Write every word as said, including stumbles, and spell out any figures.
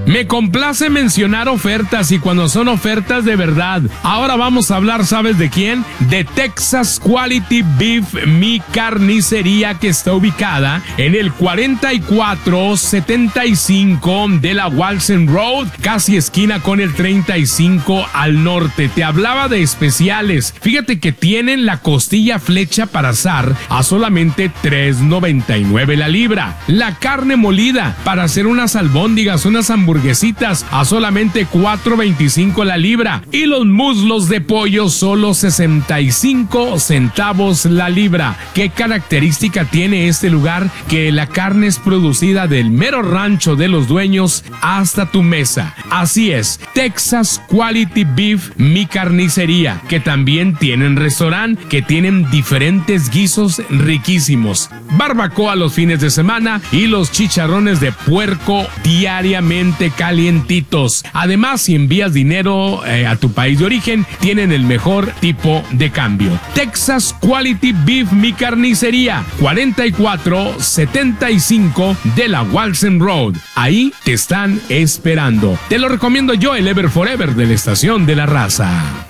Me complace mencionar ofertas y cuando son ofertas de verdad. Ahora vamos a hablar, ¿sabes de quién? De Texas Quality Beef, mi carnicería que está ubicada en el cuarenta y cuatro setenta y cinco de la Walsen Road, casi esquina con el treinta y cinco al norte. Te hablaba de especiales. Fíjate que tienen la costilla flecha para asar a solamente tres noventa y nueve la libra. La carne molida para hacer unas albóndigas, unas hamburguesitas a solamente cuatro veinticinco la libra. Y los muslos de pollo solo sesenta y cinco centavos la libra. ¿Qué característica tiene este lugar? Que la carne es producida del mero rancho de los dueños hasta tu mesa. Así es, Texas Quality Beef, mi carnicería, que también tienen restaurante, que tienen diferentes guisos riquísimos. Barbacoa los fines de semana y los chicharrones de puerco diariamente calientitos. Además, si envías dinero eh, a tu país de origen, tienen el mejor tipo de cambio. Texas Quality Beef, mi carnicería, cuarenta y cuatro setenta y cinco de la Walsen Road. Ahí te están esperando. Te lo recomiendo yo, el Ever Forever de la Estación de la Raza.